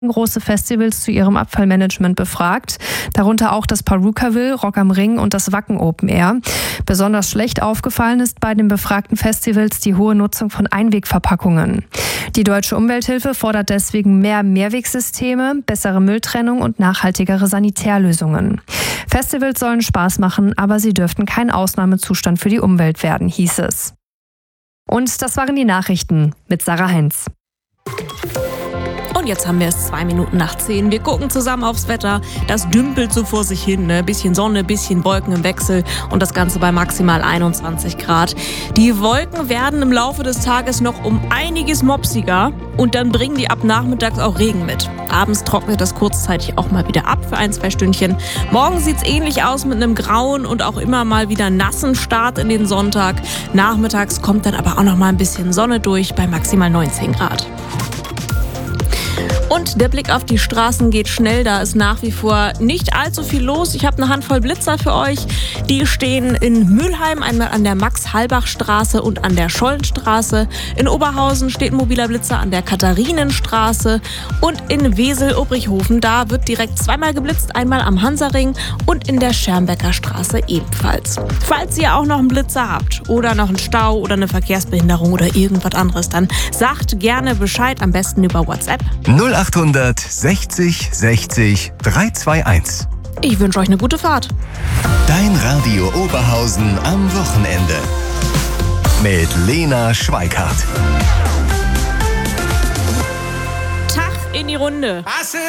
große Festivals zu ihrem Abfallmanagement befragt, darunter auch das Perukaville, Rock am Ring und das Wacken Open Air. Besonders schlecht aufgefallen ist bei den befragten Festivals die hohe Nutzung von Einwegverpackungen. Die Deutsche Umwelthilfe fordert deswegen mehr Mehrwegsysteme, bessere Mülltrennung und nachhaltigere Sanitärlösungen. Festivals sollen Spaß machen, aber sie dürften kein Ausnahmezustand für die Umwelt werden, hieß es. Und das waren die Nachrichten mit Sarah Heinz. Und jetzt haben wir es 2 Minuten nach 10. Wir gucken zusammen aufs Wetter. Das dümpelt so vor sich hin. Ne? Bisschen Sonne, bisschen Wolken im Wechsel und das Ganze bei maximal 21 Grad. Die Wolken werden im Laufe des Tages noch um einiges mopsiger und dann bringen die ab nachmittags auch Regen mit. Abends trocknet das kurzzeitig auch mal wieder ab für 1-2 Stündchen. Morgen sieht es ähnlich aus mit einem grauen und auch immer mal wieder nassen Start in den Sonntag. Nachmittags kommt dann aber auch noch mal ein bisschen Sonne durch bei maximal 19 Grad. Und der Blick auf die Straßen geht schnell, da ist nach wie vor nicht allzu viel los. Ich habe eine Handvoll Blitzer für euch. Die stehen in Mülheim, einmal an der Max-Halbach-Straße und an der Schollenstraße. In Oberhausen steht ein mobiler Blitzer an der Katharinenstraße. Und in Wesel-Obrichhofen, da wird direkt zweimal geblitzt, einmal am Hansaring und in der Schermbecker Straße ebenfalls. Falls ihr auch noch einen Blitzer habt oder noch einen Stau oder eine Verkehrsbehinderung oder irgendwas anderes, dann sagt gerne Bescheid, am besten über WhatsApp. 0800 60 60 321. Ich wünsche euch eine gute Fahrt. Dein Radio Oberhausen am Wochenende. Mit Lena Schweikart. Tag in die Runde.